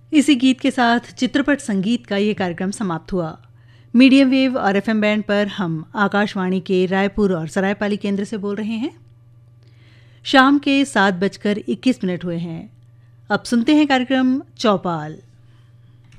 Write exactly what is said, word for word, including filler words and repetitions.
इसी गीत के साथ चित्रपट संगीत का ये कार्यक्रम समाप्त हुआ। मीडियम वेव और एफएम बैंड पर हम आकाशवाणी के रायपुर और सरायपाली केंद्र से बोल रहे हैं। शाम के सात बजकर इक्कीस मिनट हुए हैं। अब सुनते हैं कार्यक्रम चौपाल।